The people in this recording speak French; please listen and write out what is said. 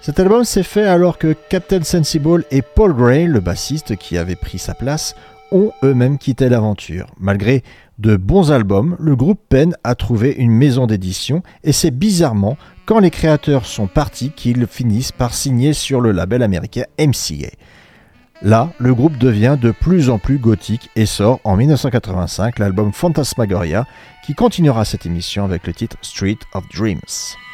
Cet album s'est fait alors que Captain Sensible et Paul Gray, le bassiste qui avait pris sa place, ont eux-mêmes quitté l'aventure. Malgré de bons albums, le groupe peine à trouver une maison d'édition et c'est bizarrement quand les créateurs sont partis qu'ils finissent par signer sur le label américain MCA. Là, le groupe devient de plus en plus gothique et sort en 1985 l'album Phantasmagoria qui continuera cette émission avec le titre Street of Dreams.